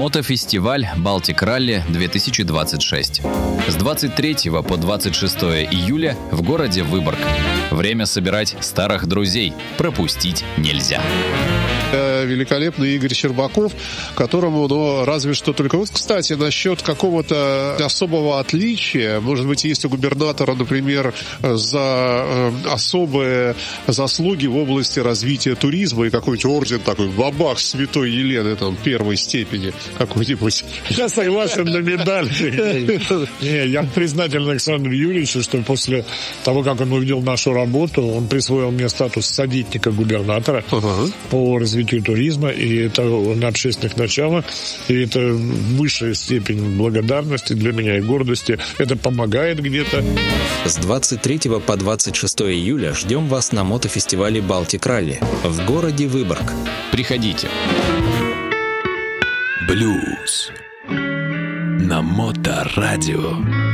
Мотофестиваль «Балтик Ралли-2026». С 23 по 26 июля в городе Выборг. Время собирать старых друзей. Пропустить нельзя. Великолепный Игорь Щербаков, которому, разве что только... Вот, кстати, насчет какого-то особого отличия, может быть, есть у губернатора, например, за особые заслуги в области развития туризма и какой-нибудь орден такой, бабах Святой Елены, там, первой степени какой-нибудь. Я согласен на медаль. Я признателен Александру Юрьевичу, что после того, как он увидел нашу работу, он присвоил мне статус советника губернатора по развитию туризма, и это на общественных началах, и это высшая степень благодарности для меня и гордости. Это помогает где-то. С 23 по 26 июля ждем вас на мотофестивале «Балтик Ралли» в городе Выборг. Приходите. Блюз на Моторадио.